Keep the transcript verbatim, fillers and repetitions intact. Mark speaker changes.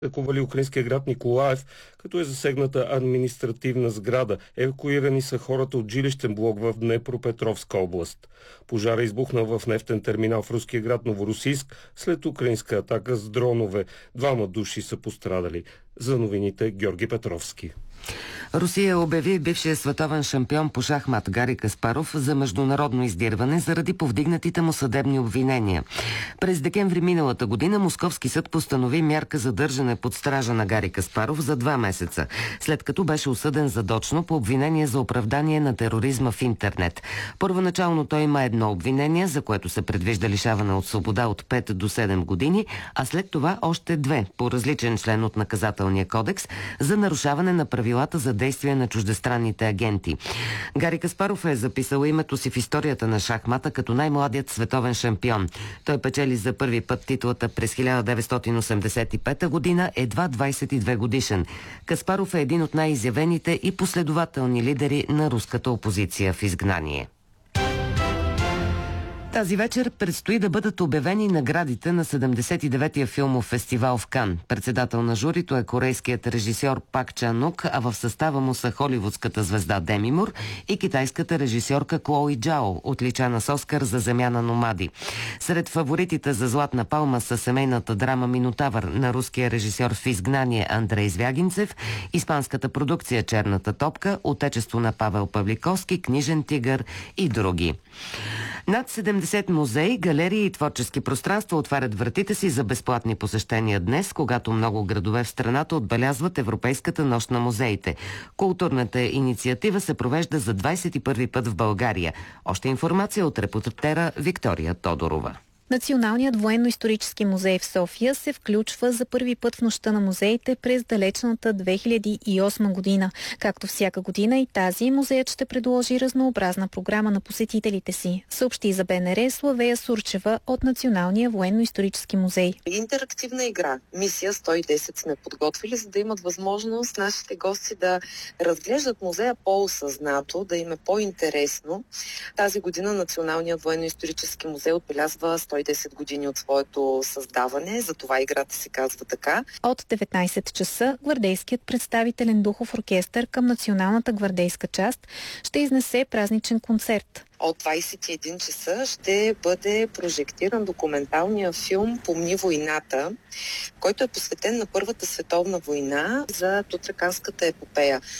Speaker 1: Заковали украинския град Николаев, като е засегната административна сграда. Евакуирани са хората от жилищен блок в Днепропетровска област. Пожара избухна в нефтен терминал в руския град Новоросийск след украинска атака с дронове. Двама души са пострадали. За новините Георги Петровски.
Speaker 2: Русия обяви бившия световен шампион по шахмат Гари Каспаров за международно издирване заради повдигнатите му съдебни обвинения. През декември миналата година Московски съд постанови мярка за държане под стража на Гари Каспаров за два месеца, след като беше осъден задочно по обвинение за оправдание на тероризма в интернет. Първоначално той има едно обвинение, за което се предвижда лишаване от свобода от пет до седем години, а след това още две по различен член от наказателния кодекс за нарушаване на правилата за действие на чуждестранните агенти. Гари Каспаров е записал името си в историята на шахмата като най-младият световен шампион. Той печели за първи път титлата през хиляда деветстотин осемдесет и пета година, едва двадесет и две годишен. Каспаров е един от най-изявените и последователни лидери на руската опозиция в изгнание. Тази вечер предстои да бъдат обявени наградите на седемдесет и деветия филмов фестивал в Кан. Председател на журито е корейският режисьор Пак Чан Ук, а в състава му са холивудската звезда Деми Мур и китайската режисьорка Клои Джао, отличана с Оскар за Земя на номади. Сред фаворитите за Златна палма са семейната драма Минотавър на руския режисьор в изгнание Андрей Звягинцев, испанската продукция Черната топка, отечество на Павел Павликовски, Книжен тигър и други. Над седемдесет музеи, галерии и творчески пространства отварят вратите си за безплатни посещения днес, когато много градове в страната отбелязват Европейската нощ на музеите. Културната инициатива се провежда за двадесет и първи път в България. Още информация от репортера Виктория Тодорова.
Speaker 3: Националният военно-исторически музей в София се включва за първи път в нощта на музеите през далечната две хиляди и осма година. Както всяка година и тази, музеят ще предложи разнообразна програма на посетителите си, съобщи за БНР Славея Сурчева от Националния военно-исторически музей.
Speaker 4: Интерактивна игра. Мисия сто и десет сме подготвили, за да имат възможност нашите гости да разглеждат музея по-осъзнато, да им е по-интересно. Тази година Националният военно-исторически музей отбелязва сто и десет години от своето създаване, затова играта се казва така.
Speaker 3: От деветнадесет часа гвардейският представителен духов оркестър към Националната гвардейска част ще изнесе празничен концерт.
Speaker 4: От двадесет и един часа ще бъде прожектиран документалния филм "Помни войната", който е посветен на Първата световна война за Тутраканската епопея.